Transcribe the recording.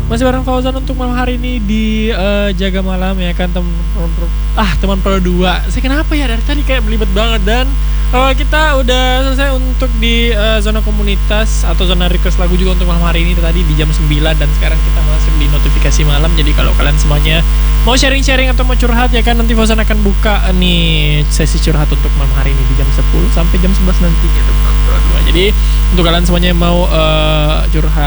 Masih bareng Fauzan untuk malam hari ini di Jaga Malam ya kan teman Pro 2. Saya kenapa ya dari tadi kayak belibet banget dan kita udah selesai untuk di zona komunitas atau zona request lagu juga untuk malam hari ini tadi di jam 9 dan sekarang kita masuk di notifikasi malam. Jadi kalau kalian semuanya mau sharing-sharing atau mau curhat ya kan nanti Fauzan akan buka nih sesi curhat untuk malam hari ini di jam 10 sampai jam 11 nanti gitu Pro 2. Jadi untuk kalian semuanya yang mau curhat